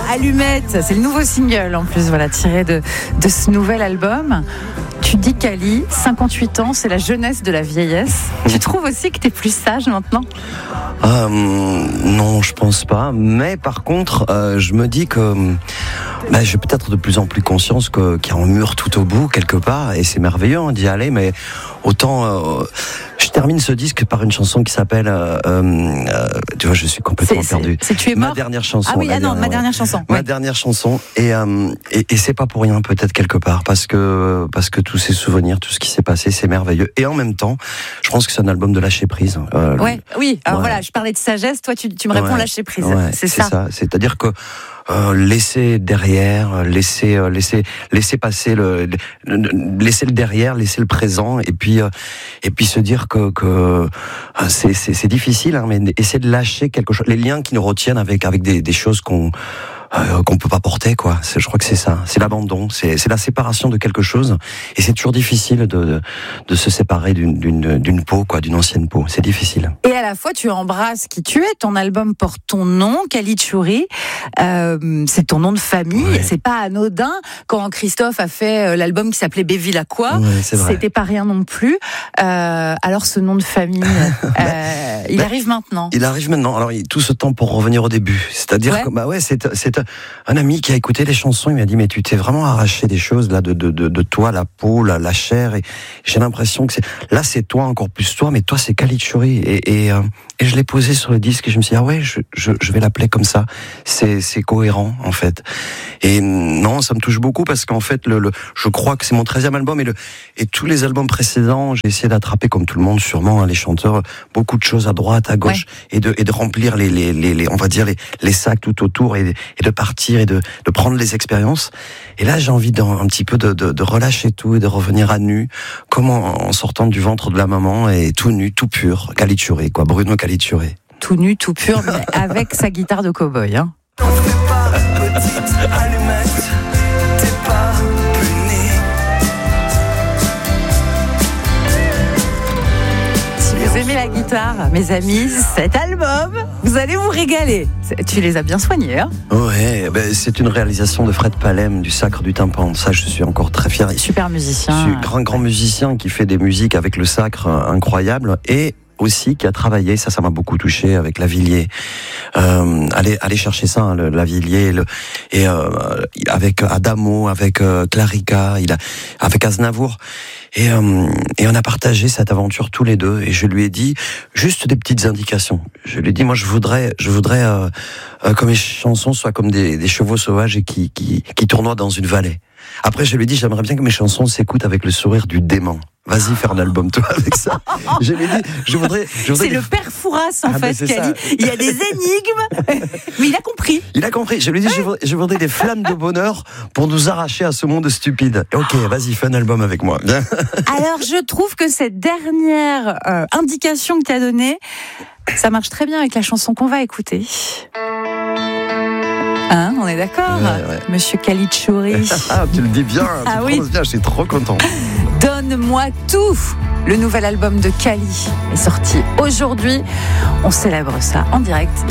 Allumette, c'est le nouveau single en plus, voilà, tiré de ce nouvel album. Tu dis Kali, 58 ans, c'est la jeunesse de la vieillesse. Tu trouves aussi que t'es plus sage maintenant ? Non, je pense pas. Mais par contre, je me dis que j'ai peut-être de plus en plus conscience qu'il y a un mur tout au bout quelque part, et c'est merveilleux d'y aller. Mais autant, je termine ce disque par une chanson qui s'appelle, tu vois, je suis complètement perdu. C'est Tu es mort. Ma dernière chanson. Ah oui, ma dernière chanson. Ma dernière chanson, et c'est pas pour rien peut-être quelque part, parce que tous ces souvenirs, tout ce qui s'est passé, c'est merveilleux. Et en même temps, je pense que c'est un album de lâcher prise. Oui. Alors voilà, je parlais de sagesse, toi tu me réponds lâcher prise. C'est ça. C'est-à-dire que laisser derrière, laisser passer laisser le derrière, laisser le présent, et puis se dire que c'est difficile, mais essayer de lâcher quelque chose, les liens qui nous retiennent avec des choses qu'on peut pas porter, quoi. Je crois que c'est ça. C'est l'abandon. C'est la séparation de quelque chose. Et c'est toujours difficile de se séparer d'une peau, quoi, d'une ancienne peau. C'est difficile. Et à la fois, tu embrasses qui tu es. Ton album porte ton nom, Kali Tchouri. C'est ton nom de famille. Ouais. C'est pas anodin. Quand Christophe a fait l'album qui s'appelait Bevilacqua, c'était pas rien non plus. Alors, ce nom de famille, il arrive maintenant. Il arrive maintenant. Alors, tout ce temps pour revenir au début. C'est-à-dire que, c'est un ami qui a écouté les chansons, il m'a dit, mais tu t'es vraiment arraché des choses là de toi, la peau, la chair, et j'ai l'impression que c'est toi, encore plus toi, mais toi c'est Kali Tchouri, et je l'ai posé sur le disque et je me suis dit, je vais l'appeler comme ça, c'est cohérent en fait. Et non, ça me touche beaucoup parce qu'en fait je crois que c'est mon 13e album, et tous les albums précédents, j'ai essayé d'attraper, comme tout le monde sûrement, les chanteurs, beaucoup de choses à droite, à gauche, et de remplir on va dire les sacs tout autour, et de partir et de prendre les expériences. Et là, j'ai envie un petit peu de relâcher tout et de revenir à nu, comme en sortant du ventre de la maman, et tout nu, tout pur. Kali Tchouri, quoi. Bruno Kali Tchouri. Tout nu, tout pur, mais avec sa guitare de cow-boy, hein. Vous aimez la guitare, mes amis, cet album, vous allez vous régaler. Tu les as bien soignés, hein ? Ouais, c'est une réalisation de Fred Palem, du Sacre du Tympan. Ça, je suis encore très fier. Super musicien. Je suis grand musicien qui fait des musiques avec le Sacre incroyable, et aussi qui a travaillé, ça m'a beaucoup touché, avec Lavilliers. Allez chercher ça, hein, Lavilliers, et avec Adamo, avec Clarica, avec Aznavour. Et on a partagé cette aventure tous les deux, et je lui ai dit juste des petites indications. Je lui ai dit, moi je voudrais que mes chansons soient comme des chevaux sauvages et qui tournoient dans une vallée. Après, je lui ai dit, j'aimerais bien que mes chansons s'écoutent avec le sourire du dément. Vas-y, faire un album, toi, avec ça. Je lui ai dit, je voudrais c'est le père Fouras, en fait, qui a dit, il y a des énigmes, mais il a compris. Il a compris. Je lui ai dit, je voudrais des flammes de bonheur pour nous arracher à ce monde stupide. Ok, vas-y, fais un album avec moi. Alors, je trouve que cette dernière indication que tu as donnée, ça marche très bien avec la chanson qu'on va écouter. Hein, on est d'accord, ouais. Monsieur Kali Tchouri. Tu le dis bien, tu prononces bien, je suis trop content. Donne-moi tout. Le nouvel album de Kali est sorti aujourd'hui. On célèbre ça en direct.